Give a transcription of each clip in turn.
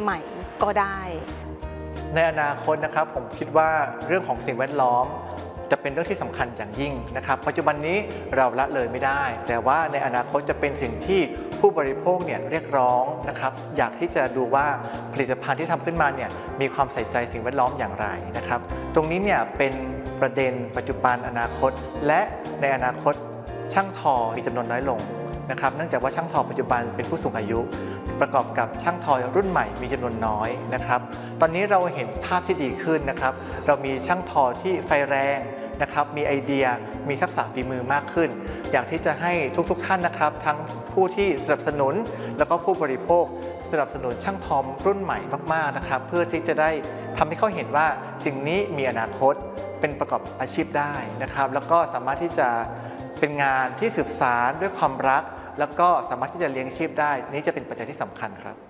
หม่ก็ได้ในอนาคตนะครับผมคิดว่าเรื่องของสิ่งแวดล้อมจะเป็นเรื่องที่สำคัญอย่างยิ่งนะครับปัจจุบันนี้เราละเลยไม่ได้แต่ว่าในอนาคตจะเป็นสิ่งที่ผู้บริโภคเนี่ยเรียกร้องนะครับอยากที่จะดูว่าผลิตภัณฑ์ที่ทำขึ้นมาเนี่ยมีความใส่ใจสิ่งแวดล้อมอย่างไรนะครับตรงนี้เนี่ยเป็นประเด็นปัจจุบันอนาคตและในอนาคตช่างทอมีจำนวนน้อยลงนะครับเนื่องจากว่าช่างทอปัจจุบันเป็นผู้สูงอายุประกอบกับช่างทอรุ่นใหม่มีจำนวนน้อยนะครับตอนนี้เราเห็นภาพที่ดีขึ้นนะครับเรามีช่างทอที่ไฟแรงนะครับมีไอเดียมีทักษะฝีมือมากขึ้นอยากที่จะให้ทุกท่านนะครับทั้งผู้ที่สนับสนุนแล้วก็ผู้บริโภคสนับสนุนช่างทอรุ่นใหม่มากๆนะครับเพื่อที่จะได้ทำให้เขาเห็นว่าสิ่งนี้มีอนาคตเป็นประกอบอาชีพได้นะครับแล้วก็สามารถที่จะเป็นงานที่สืบสานด้วยความรักแล้วก็สามารถที่จะเลี้ยงชีพได้นี่จะเป็นปัจจัยที่สำคัญครับ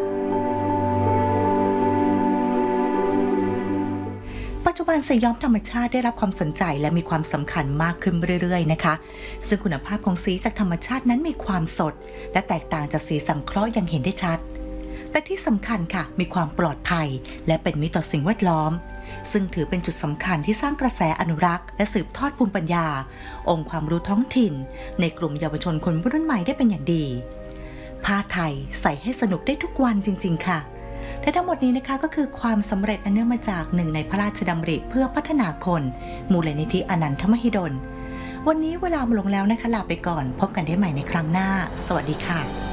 ปัจจุบันสีย้อมธรรมชาติได้รับความสนใจและมีความสำคัญมากขึ้นเรื่อยๆนะคะซึ่งคุณภาพของสีจากธรรมชาตินั้นมีความสดและแตกต่างจากสีสังเคราะห์อย่างเห็นได้ชัดแต่ที่สำคัญค่ะมีความปลอดภัยและเป็นมิตรต่อสิ่งแวดล้อมซึ่งถือเป็นจุดสำคัญที่สร้างกระแสอนุรักษ์และสืบทอดภูมิปัญญาองค์ความรู้ท้องถิ่นในกลุ่มเยาวชนคนรุ่นใหม่ได้เป็นอย่างดีผ้าไทยใส่ให้สนุกได้ทุกวันจริงๆค่ะและทั้งหมดนี้นะคะก็คือความสำเร็จอันเนื่องมาจากหนึ่งในพระราชดำริเพื่อพัฒนาคนมูลนิธิอนันทมหิดลวันนี้เวลาหมดลงแล้วนะคะลาไปก่อนพบกันได้ใหม่ในครั้งหน้าสวัสดีค่ะ